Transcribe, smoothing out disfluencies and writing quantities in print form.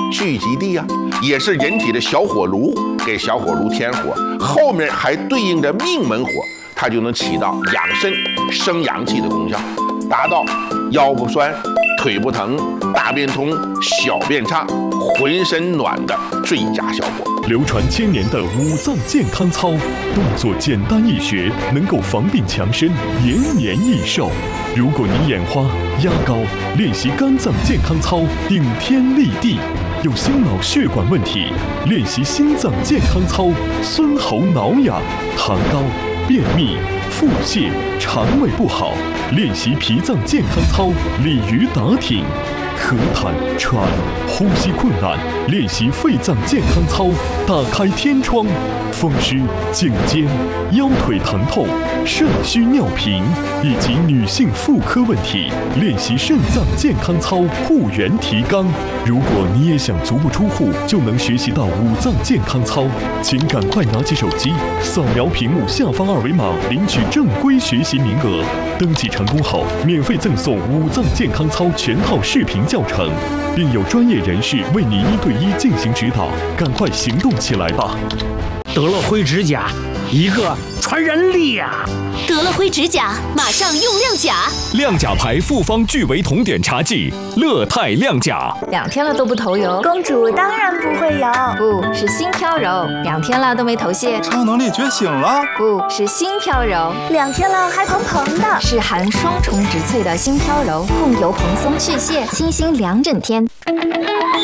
聚集地啊，也是人体的小火炉，给小火炉添火，后面还对应着命门火，它就能起到养肾、生阳气的功效，达到腰不酸、腿不疼、大便通、小便畅、浑身暖的最佳效果。 流传千年的五脏健康操，动作简单易学，能够防病强身、延年益寿。如果你眼花、压高，练习肝脏健康操，顶天立地；有心脑血管问题，练习心脏健康操，孙喉挠痒；糖高、便秘、腹泻、肠胃不好，练习脾脏健康操，鲤鱼打挺；咳痰、喘、呼吸困难，练习肺脏健康操，打开天窗；风湿、颈肩、腰腿疼痛、肾虚尿频以及女性妇科问题，练习肾脏健康操，护元提肛。如果你也想足不出户就能学习到五脏健康操，请赶快拿起手机，扫描屏幕下方2维码，领取正规学习名额。登记成功后，免费赠送五脏健康操全套视频教程，并有专业人士为你1对1进行指导。赶快行动起来吧！ 得了灰指甲，一个传染力呀！ 得了灰指甲，马上用亮甲。 亮甲牌复方聚维酮碘茶剂，乐泰亮甲。 2天了都不头油， 公主当然不会有， 不是心飘柔。2天了都没头屑， 超能力觉醒了， 不是心飘柔。 2天了还蓬蓬的， 是含双重植萃的心飘柔，控油蓬松去屑，清新2整天。